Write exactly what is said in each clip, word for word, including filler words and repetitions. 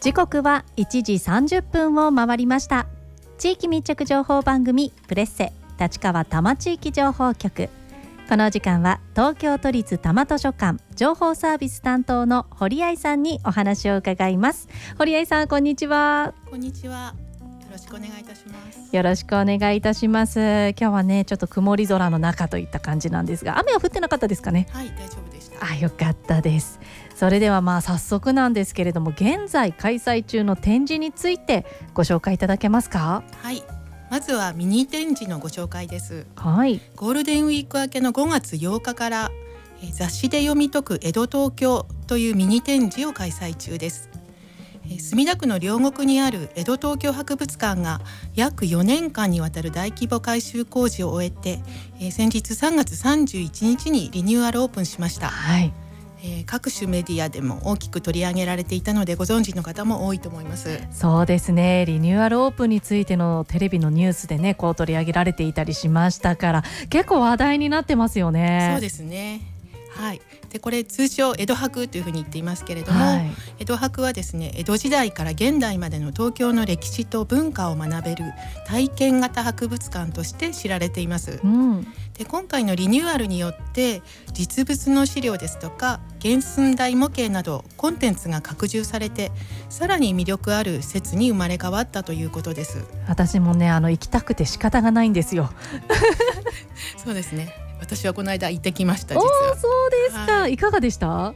時刻はいちじさんじゅっぷんを回りました。地域密着情報番組プレッセ立川多摩地域情報局。この時間は東京都立多摩図書館情報サービス担当の堀合さんにお話を伺います。堀合さん、こんにちは。 こんにちは。よろしくお願いいたします。 よろしくお願いいたします。今日はね、ちょっと曇り空の中といった感じなんですが、雨は降ってなかったですかね。 はい、大丈夫でした。 あ、よかったです。それではまあ早速なんですけれども、現在開催中の展示についてご紹介いただけますか。 はい、まずはミニ展示のご紹介です。 はい、 ゴールデンウィーク明けのごがつようかからえ雑誌で読み解く江戸東京というミニ展示を開催中です。え墨田区の両国にある江戸東京博物館が約よねんかんにわたる大規模改修工事を終えて、え先日さんがつさんじゅういちにちにリニューアルオープンしました。 はい、 えー、各種メディアでも大きく取り上げられていたのでご存知の方も多いと思います。 そうですね、リニューアルオープンについてのテレビのニュースでね、こう取り上げられていたりしましたから、結構話題になってますよね。 そうですね。はい、でこれ通称江戸博というふうに言っていますけれども、 はい、 江戸博はですね、江戸時代から現代までの東京の歴史と文化を学べる体験型博物館として知られています。 うん、 で今回のリニューアルによって実物の資料ですとか原寸大模型などコンテンツが拡充されて、さらに魅力ある施設に生まれ変わったということです。 私もね、あの行きたくて仕方がないんですよ。 そうですね、私はこの間行ってきました。実は。 おー、そうですか、 はい、 いかがでした？ はい、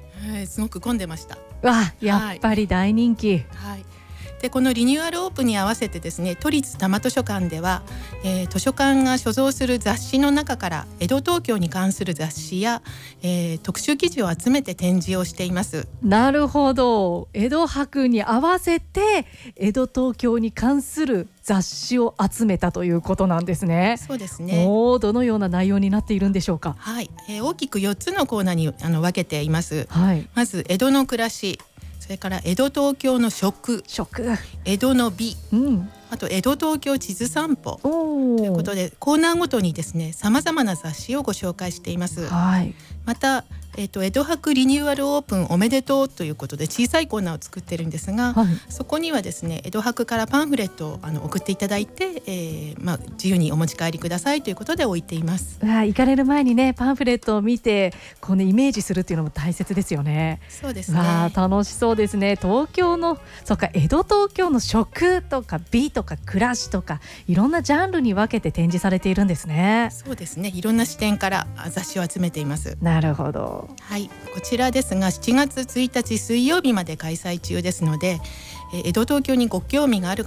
すごく混んでました。 わ、やっぱり大人気。 はい、でこのリニューアルオープンに合わせてですね、都立多摩図書館では、えー、図書館が所蔵する雑誌の中から江戸東京に関する雑誌や、えー、特集記事を集めて展示をしています。 なるほど、江戸博に合わせて江戸東京に関する雑誌を集めたということなんですね。 そうですね。 おー、どのような内容になっているんでしょうか。 はい、えー、大きくよっつのコーナーにあの分けています。 はい、 まず江戸の暮らし、それから江戸東京の食、 食、 江戸の美、 うん、 あと江戸東京地図散歩おー、 ということでコーナーごとにですね、様々な雑誌をご紹介しています。 はい、 また、えー、と江戸博リニューアルオープンおめでとうということで小さいコーナーを作ってるんですが、 はい、 そこにはですね、江戸博からパンフレットをあの送っていただいて、えーまあ、自由にお持ち帰りくださいということで置いています。 あ、行かれる前にね、パンフレットを見てこう、ね、イメージするっていうのも大切ですよね。 そうですね。 わあ、楽しそうですね。東京の、そうか、江戸東京の食とか美とか暮らしとか、いろんなジャンルに分けて展示されているんですね。 そうですね、いろんな視点から雑誌を集めています。 なるほど。 はい、こちらですがしちがつついたち水曜日まで開催中ですので、えー江戸東京にご興味がある